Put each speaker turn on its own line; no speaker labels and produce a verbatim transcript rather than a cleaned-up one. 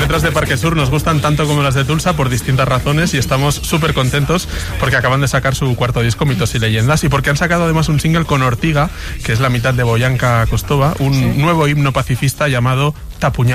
letras de Parque Sur nos gustan tanto como las de Tulsa por distintas razones y estamos súper contentos porque acaban de sacar su cuarto disco, Mitos y Leyendas, y porque han sacado además un single con Ortiga, que es la mitad de Boyanka Kostova, un sí. nuevo himno pacifista llamado Tapuña.